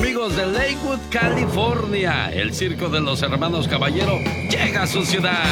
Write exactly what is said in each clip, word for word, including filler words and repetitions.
Amigos de Lakewood, California, el circo de los hermanos Caballero llega a su ciudad.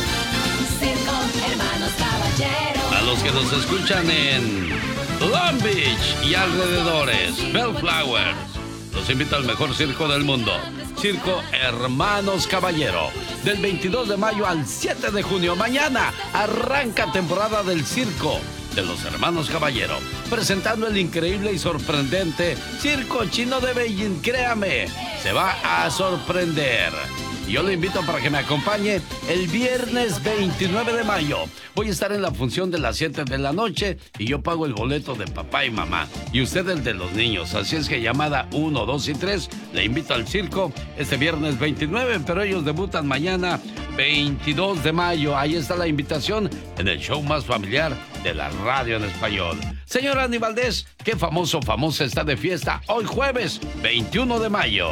Circo Hermanos Caballero. A los que nos escuchan en Long Beach y alrededores, Bellflower, los invito al mejor circo del mundo, Circo Hermanos Caballero. Del veintidós de mayo al siete de junio, mañana, arranca temporada del circo de los Hermanos Caballero, presentando el increíble y sorprendente Circo Chino de Beijing. Créame, se va a sorprender. Y yo le invito para que me acompañe el viernes veintinueve de mayo. Voy a estar en la función de las siete de la noche y yo pago el boleto de papá y mamá. Y usted el de los niños. Así es que llamada uno, dos y tres, le invito al circo este viernes veintinueve, pero ellos debutan mañana veintidós de mayo. Ahí está la invitación en el show más familiar de la radio en español. Señor Andy Valdés, ¿qué famoso famosa está de fiesta hoy jueves veintiuno de mayo?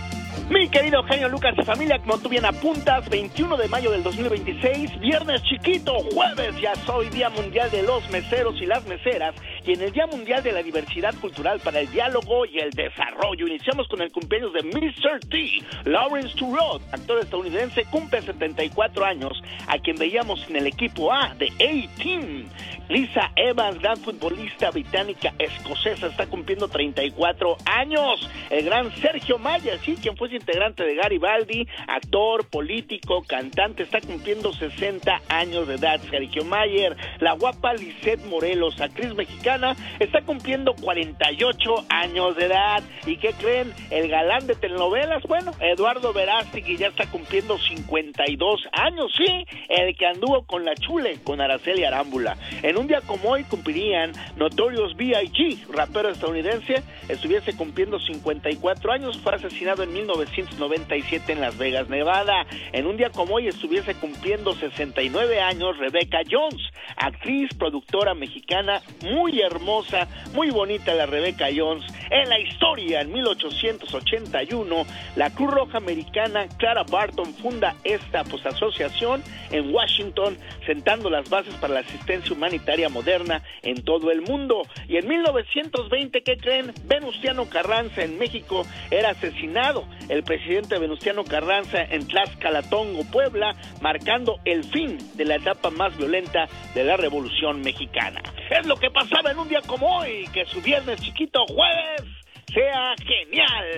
Mi querido genio Lucas y familia, como tú bien apuntas, veintiuno de mayo del dos mil veintiséis, viernes chiquito, jueves ya soy Día Mundial de los Meseros y las Meseras, y en el Día Mundial de la Diversidad Cultural para el Diálogo y el Desarrollo. Iniciamos con el cumpleaños de mister T. Lawrence Turod, actor estadounidense, cumple setenta y cuatro años, a quien veíamos en el equipo A de A-Team. Lisa Evans, gran futbolista británica escocesa, está cumpliendo treinta y cuatro años. El gran Sergio Mayer, sí, quien fue integrante de Garibaldi, actor, político, cantante, está cumpliendo sesenta años de edad. Sergio Mayer. La guapa Lisette Morelos, actriz mexicana, está cumpliendo cuarenta y ocho años de edad. ¿Y qué creen? El galán de telenovelas, bueno, Eduardo Verástegui, ya está cumpliendo cincuenta y dos años, sí, el que anduvo con la Chule, con Araceli Arámbula. En un día como hoy cumplirían Notorious B I G, rapero estadounidense, estuviese cumpliendo cincuenta y cuatro años, fue asesinado en mil novecientos noventa y siete en Las Vegas, Nevada. En un día como hoy estuviese cumpliendo sesenta y nueve años Rebecca Jones, actriz, productora mexicana, muy hermosa, muy bonita la Rebecca Jones. En la historia, en mil ochocientos ochenta y uno, la Cruz Roja Americana Clara Barton funda esta pues, asociación en Washington, sentando las bases para la asistencia humanitaria moderna en todo el mundo. Y en mil novecientos veinte, ¿qué creen? Venustiano Carranza en México era asesinado. El presidente Venustiano Carranza en Tlaxcalatongo, Puebla, marcando el fin de la etapa más violenta de la Revolución Mexicana. Es lo que pasaba en un día como hoy, que su viernes chiquito jueves sea genial.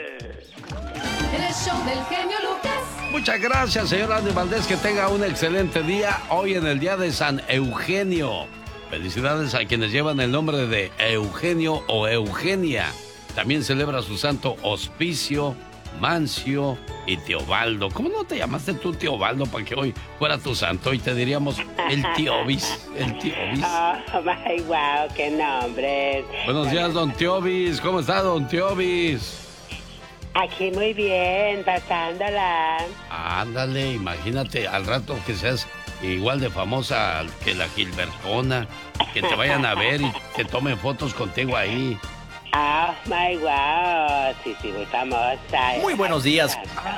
El show del genio Lucas. Muchas gracias, señor Andy Valdés, que tenga un excelente día hoy en el día de San Eugenio. Felicidades a quienes llevan el nombre de Eugenio o Eugenia. También celebra su santo Hospicio, Mancio y Teobaldo. ¿Cómo no te llamaste tú Teobaldo para que hoy fuera tu santo? Y te diríamos el Teobis, el Teobis. Oh, my, wow, qué nombre. Buenos días, don Teobis. ¿Cómo está, don Teobis? Aquí muy bien, pasándola. Ándale, imagínate al rato que seas igual de famosa que la Gilbertona, que te vayan a ver y te tomen fotos contigo ahí. Oh, my, wow, sí, sí, muy famosa. Muy buenos días.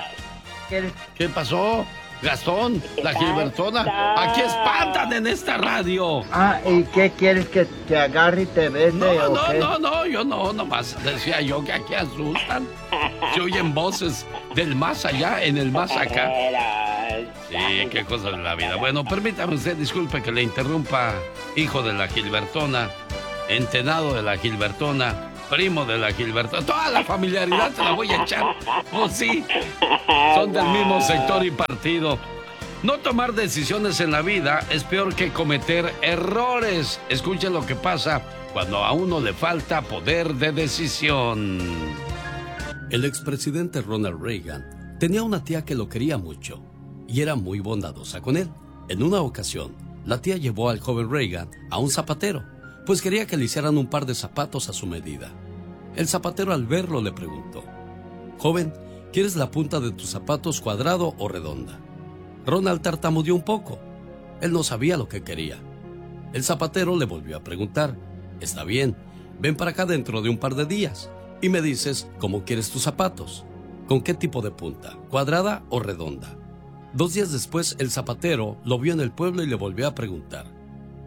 ¿Qué pasó? Gastón, la Gilbertona, aquí espantan en esta radio. Ah, ¿y qué quieres que te agarre y te bese No, o no, qué? no, no, yo no, nomás decía yo que aquí asustan. Se oyen voces del más allá en el más acá. Sí, qué cosa de la vida. Bueno, permítame usted, disculpe que le interrumpa, hijo de la Gilbertona, entenado de la Gilbertona, primo de la Gilbertona, toda la familiaridad te la voy a echar. Pues sí, son del mismo sector y partido. No tomar decisiones en la vida es peor que cometer errores. Escuchen lo que pasa cuando a uno le falta poder de decisión. El expresidente Ronald Reagan tenía una tía que lo quería mucho y era muy bondadosa con él. En una ocasión, la tía llevó al joven Reagan a un zapatero, pues quería que le hicieran un par de zapatos a su medida. El zapatero al verlo le preguntó: «Joven, ¿quieres la punta de tus zapatos cuadrado o redonda?». Ronald tartamudeó un poco. Él no sabía lo que quería. El zapatero le volvió a preguntar: «Está bien, ven para acá dentro de un par de días y me dices cómo quieres tus zapatos. ¿Con qué tipo de punta? ¿Cuadrada o redonda?». Dos días después, el zapatero lo vio en el pueblo y le volvió a preguntar: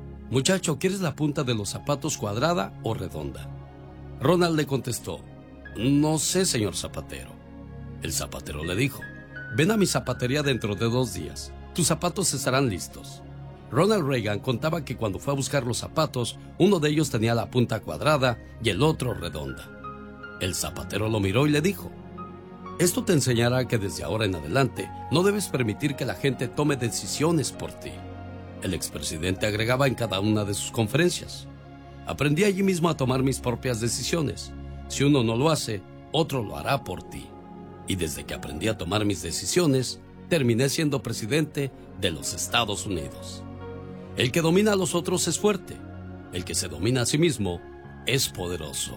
«Muchacho, ¿quieres la punta de los zapatos cuadrada o redonda?». Ronald le contestó: No sé, señor zapatero. El zapatero le dijo, ven a mi zapatería dentro de dos días. Tus zapatos estarán listos. Ronald Reagan contaba que cuando fue a buscar los zapatos, uno de ellos tenía la punta cuadrada y el otro redonda. El zapatero lo miró y le dijo, esto te enseñará que desde ahora en adelante no debes permitir que la gente tome decisiones por ti. El expresidente agregaba en cada una de sus conferencias, aprendí allí mismo a tomar mis propias decisiones. Si uno no lo hace, otro lo hará por ti. Y desde que aprendí a tomar mis decisiones, terminé siendo presidente de los Estados Unidos. El que domina a los otros es fuerte. El que se domina a sí mismo es poderoso.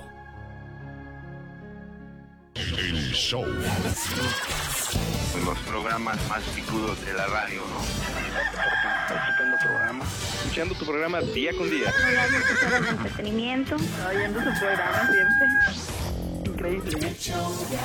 El show. Los programas más picudos de la radio, ¿no? Escuchando programa. Escuchando tu programa día con día. Entretenimiento. Oyendo su programa siempre. Increíble.